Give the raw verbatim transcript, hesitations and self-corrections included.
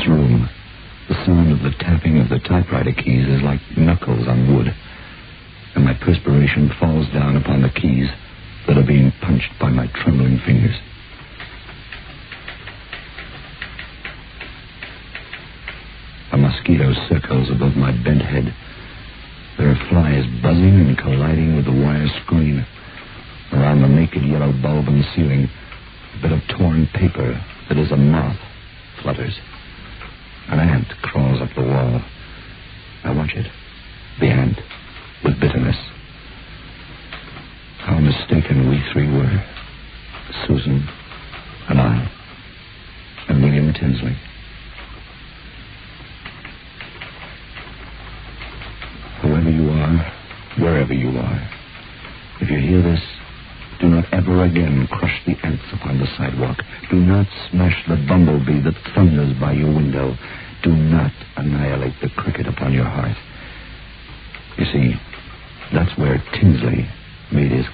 this room, the sound of the tapping of the typewriter keys is like knuckles on wood, and my perspiration falls down upon the keys that are being punched by my trembling fingers. A mosquito circles above my bent head. There are flies buzzing and colliding with the wire screen. Around the naked yellow bulb in the ceiling, a bit of torn paper that is a moth flutters. An ant crawls up the wall. I watch it, the ant, with bitterness. How mistaken we three were. Susan, and I, and William Tinsley. Whoever you are, wherever you are, if you hear this, do not ever again crush the ants upon the sidewalk. Do not smash the bumblebee that thunders by your window. Do not annihilate the cricket upon your hearth. You see, that's where Tinsley made his